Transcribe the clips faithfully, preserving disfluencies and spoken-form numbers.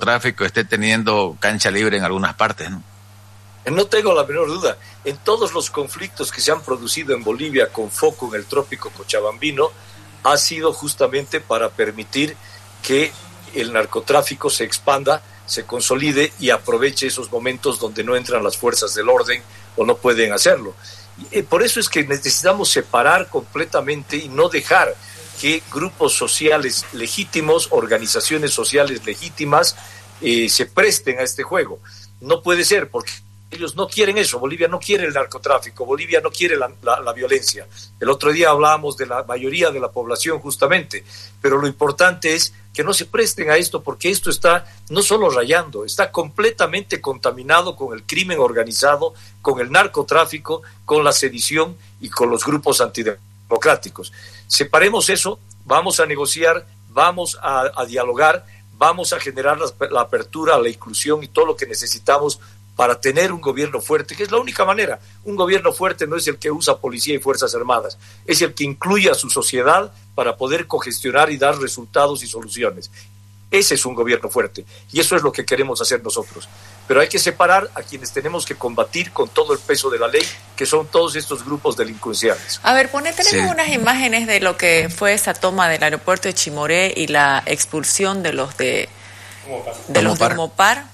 narcotráfico esté teniendo cancha libre en algunas partes, ¿no? No tengo la menor duda. En todos los conflictos que se han producido en Bolivia con foco en el trópico cochabambino, ha sido justamente para permitir que el narcotráfico se expanda, se consolide y aproveche esos momentos donde no entran las fuerzas del orden o no pueden hacerlo. Y por eso es que necesitamos separar completamente y no dejar que grupos sociales legítimos, organizaciones sociales legítimas, eh, se presten a este juego. No puede ser, porque ellos no quieren eso. Bolivia no quiere el narcotráfico, Bolivia no quiere la, la, la violencia. El otro día hablábamos de la mayoría de la población justamente, pero lo importante es que no se presten a esto, porque esto está no solo rayando, está completamente contaminado con el crimen organizado, con el narcotráfico, con la sedición y con los grupos antidemocráticos. Separemos eso, vamos a negociar, vamos a, a dialogar, vamos a generar la, la apertura, la inclusión y todo lo que necesitamos para tener un gobierno fuerte, que es la única manera. Un gobierno fuerte no es el que usa policía y fuerzas armadas, es el que incluye a su sociedad para poder cogestionar y dar resultados y soluciones. Ese es un gobierno fuerte, y eso es lo que queremos hacer nosotros. Pero hay que separar a quienes tenemos que combatir con todo el peso de la ley, que son todos estos grupos delincuenciales. A ver, Pone, tenemos Sí. unas imágenes de lo que fue esa toma del aeropuerto de Chimoré y la expulsión de los de, de los de Mopar.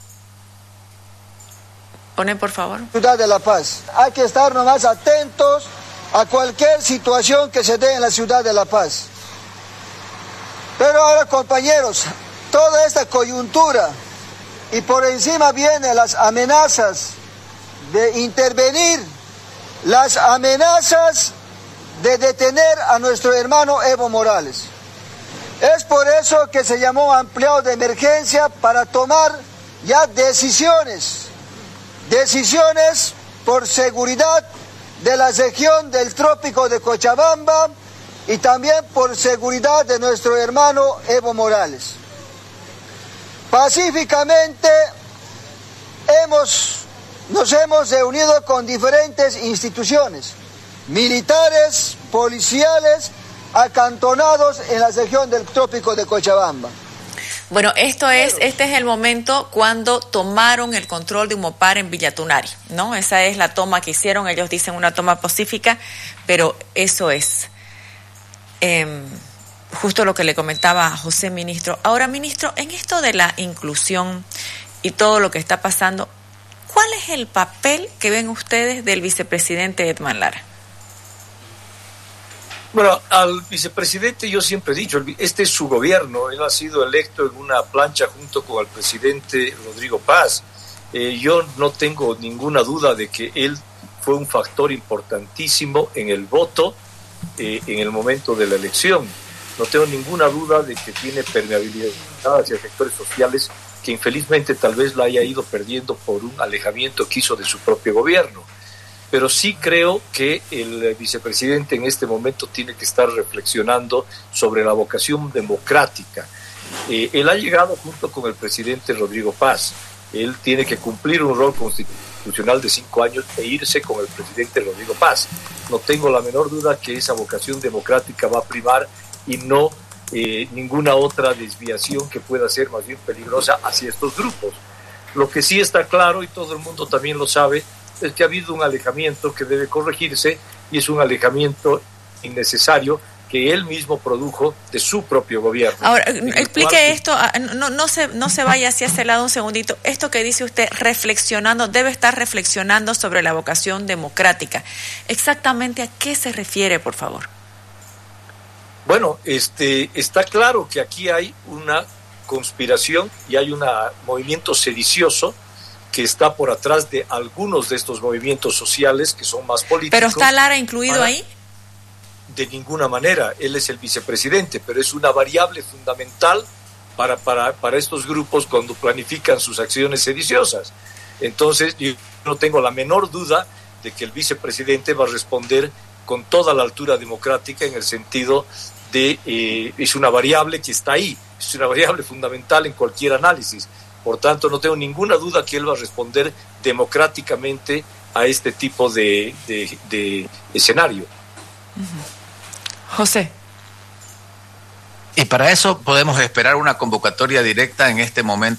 Pone, por favor. Ciudad de La Paz. Hay que estar nomás atentos a cualquier situación que se dé en la ciudad de La Paz. Pero ahora, compañeros, toda esta coyuntura y por encima vienen las amenazas de intervenir, las amenazas de detener a nuestro hermano Evo Morales. Es por eso que se llamó ampliado de emergencia para tomar ya decisiones, decisiones por seguridad de la región del trópico de Cochabamba y también por seguridad de nuestro hermano Evo Morales. Pacíficamente hemos, nos hemos reunido con diferentes instituciones, militares, policiales, acantonados en la región del trópico de Cochabamba. Bueno, esto es, este es el momento cuando tomaron el control de Humopar en Villa Tunari, ¿no? Esa es la toma que hicieron, ellos dicen una toma pacífica, pero eso es eh, justo lo que le comentaba a José, ministro. Ahora, ministro, en esto de la inclusión y todo lo que está pasando, ¿cuál es el papel que ven ustedes del vicepresidente Edman Lara? Bueno, al vicepresidente yo siempre he dicho, este es su gobierno, él ha sido electo en una plancha junto con el presidente Rodrigo Paz. Eh, yo no tengo ninguna duda de que él fue un factor importantísimo en el voto eh, en el momento de la elección. No tengo ninguna duda de que tiene permeabilidad hacia sectores sociales que infelizmente tal vez la haya ido perdiendo por un alejamiento que hizo de su propio gobierno. Pero sí creo que el vicepresidente en este momento tiene que estar reflexionando sobre la vocación democrática. Eh, él ha llegado junto con el presidente Rodrigo Paz. Él tiene que cumplir un rol constitucional de cinco años e irse con el presidente Rodrigo Paz. No tengo la menor duda que esa vocación democrática va a primar y no eh, ninguna otra desviación que pueda ser más bien peligrosa hacia estos grupos. Lo que sí está claro, y todo el mundo también lo sabe, es que ha habido un alejamiento que debe corregirse y es un alejamiento innecesario que él mismo produjo de su propio gobierno. Ahora, explique esto, no, no, se, no se vaya hacia ese lado un segundito. Esto que dice usted, reflexionando, debe estar reflexionando sobre la vocación democrática. ¿Exactamente a qué se refiere, por favor? Bueno, este, está claro que aquí hay una conspiración y hay un movimiento sedicioso que está por atrás de algunos de estos movimientos sociales que son más políticos. ¿Pero está Lara incluido para, ahí? De ninguna manera, él es el vicepresidente, pero es una variable fundamental para, para, para estos grupos cuando planifican sus acciones sediciosas. Entonces, yo no tengo la menor duda de que el vicepresidente va a responder con toda la altura democrática en el sentido de, eh, es una variable que está ahí, es una variable fundamental en cualquier análisis. Por tanto, no tengo ninguna duda que él va a responder democráticamente a este tipo de, de, de escenario. Uh-huh. José. Y para eso podemos esperar una convocatoria directa en este momento